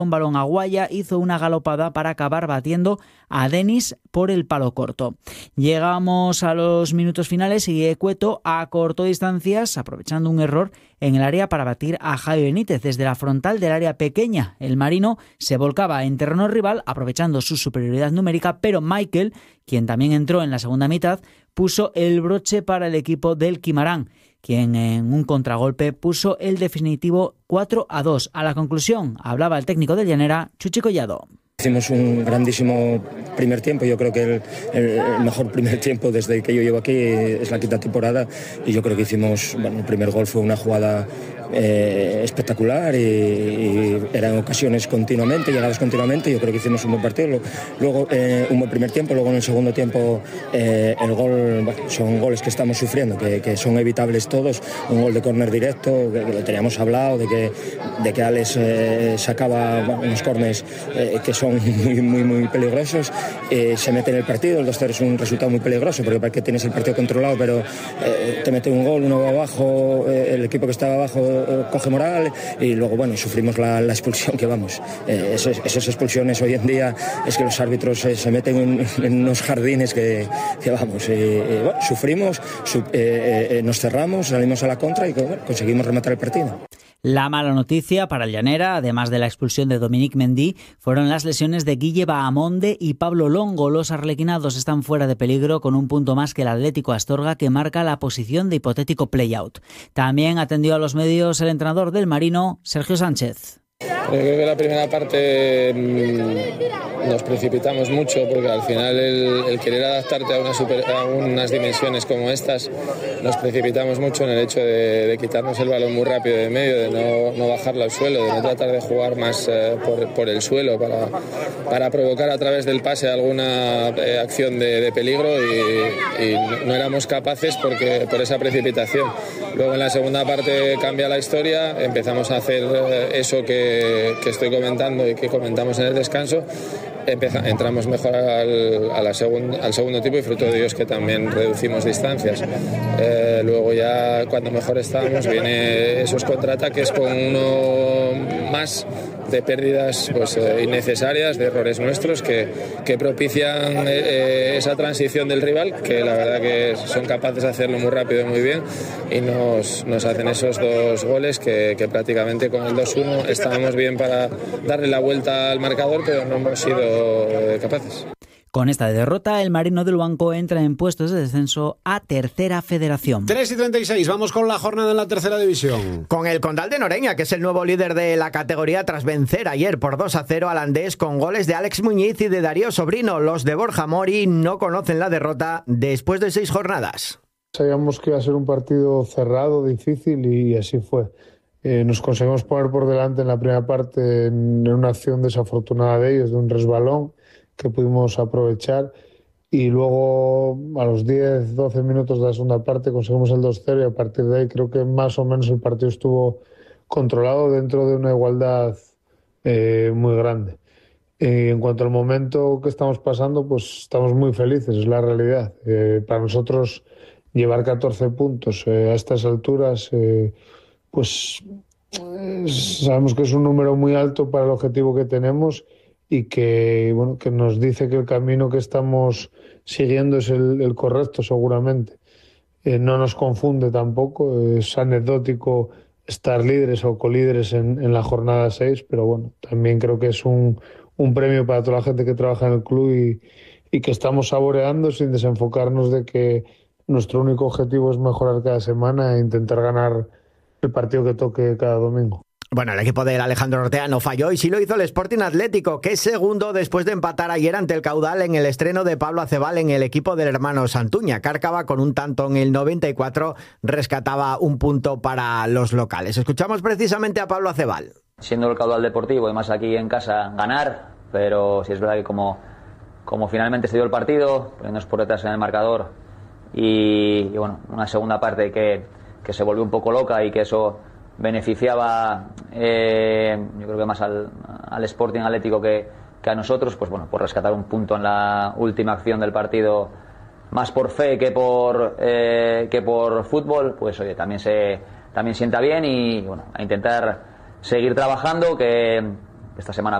un balón a Guaya, hizo una galopada para acabar batiendo a Denis por el palo corto. Llegamos a los minutos finales y Cueto acortó distancias aprovechando un error en el área para batir a Javi Benítez desde la frontal del área pequeña. El marino se volcaba en terreno rival aprovechando su superioridad numérica, pero Michael, quien también entró en la segunda mitad, puso el broche para el equipo del Quimarán, quien en un contragolpe puso el definitivo 4-2. A la conclusión hablaba el técnico del Llanera, Chuchi Collado. Hicimos un grandísimo primer tiempo. Yo creo que el mejor primer tiempo desde que yo llevo aquí es la quinta temporada, y yo creo que hicimos, el primer gol fue una jugada espectacular y eran ocasiones continuamente, llegadas continuamente. Yo creo que hicimos un buen partido. Luego un buen primer tiempo, luego en el segundo tiempo el gol, son goles que estamos sufriendo, que son evitables todos. Un gol de córner directo, que lo teníamos hablado, de que Alex sacaba unos córners que son muy peligrosos. Se mete en el partido, el 2-0 es un resultado muy peligroso porque parece que tienes el partido controlado, pero te mete un gol, uno va abajo, el equipo que estaba abajo coge moral, y luego sufrimos la expulsión, que esas expulsiones hoy en día es que los árbitros se meten en unos jardines que sufrimos, nos cerramos, salimos a la contra y conseguimos rematar el partido. La mala noticia para el Llanera, además de la expulsión de Dominique Mendy, fueron las lesiones de Guille Bahamonde y Pablo Longo. Los arlequinados están fuera de peligro con un punto más que el Atlético Astorga, que marca la posición de hipotético play-out. También atendió a los medios el entrenador del Marino, Sergio Sánchez. Creo que la primera parte nos precipitamos mucho, porque al final el querer adaptarte a unas dimensiones como estas, nos precipitamos mucho en el hecho de quitarnos el balón muy rápido de medio, de no bajarlo al suelo, de no tratar de jugar más por el suelo para provocar a través del pase alguna acción de peligro, y no éramos capaces por esa precipitación. Luego en la segunda parte cambia la historia, empezamos a hacer eso que estoy comentando y que comentamos en el descanso. Entramos mejor al segundo tiempo, y fruto de ellos que también reducimos distancias. Luego ya cuando mejor estábamos vienen esos contraataques con uno más de pérdidas innecesarias, de errores nuestros que propician esa transición del rival, que la verdad que son capaces de hacerlo muy rápido y muy bien, y nos hacen esos dos goles que prácticamente con el 2-1 estábamos bien para darle la vuelta al marcador, pero no hemos sido capaces. Con esta derrota, el Marino del Banco entra en puestos de descenso a Tercera Federación. 3:36, vamos con la jornada en la Tercera División. Con el Condal de Noreña, que es el nuevo líder de la categoría tras vencer ayer por 2-0 al Andés con goles de Alex Muñiz y de Darío Sobrino. Los de Borja Mori no conocen la derrota después de 6 jornadas. Sabíamos que iba a ser un partido cerrado, difícil, y así fue. Nos conseguimos poner por delante en la primera parte en una acción desafortunada de ellos, de un resbalón que pudimos aprovechar, y luego a los 10-12 minutos de la segunda parte conseguimos el 2-0, y a partir de ahí creo que más o menos el partido estuvo controlado dentro de una igualdad muy grande. En cuanto al momento que estamos pasando, pues estamos muy felices, es la realidad. Para nosotros llevar 14 puntos a estas alturas, sabemos que es un número muy alto para el objetivo que tenemos, y que nos dice que el camino que estamos siguiendo es el correcto, seguramente. No nos confunde tampoco, es anecdótico estar líderes o colíderes en la jornada 6, pero también creo que es un premio para toda la gente que trabaja en el club, y que estamos saboreando sin desenfocarnos de que nuestro único objetivo es mejorar cada semana e intentar ganar el partido que toque cada domingo. Bueno, el equipo del Alejandro Ortea no falló, y sí lo hizo el Sporting Atlético, que es segundo después de empatar ayer ante el Caudal en el estreno de Pablo Acebal en el equipo del hermano Santuña. Cárcava, con un tanto en el 94, rescataba un punto para los locales. Escuchamos precisamente a Pablo Acebal. Siendo el Caudal Deportivo y más aquí en casa, ganar, pero sí es verdad que como finalmente se dio el partido, poniéndonos por detrás en el marcador, y una segunda parte que se volvió un poco loca, y que eso beneficiaba yo creo que más al Sporting Atlético que a nosotros, pues por rescatar un punto en la última acción del partido, más por fe que por fútbol, pues oye, también sienta bien, y a intentar seguir trabajando, que esta semana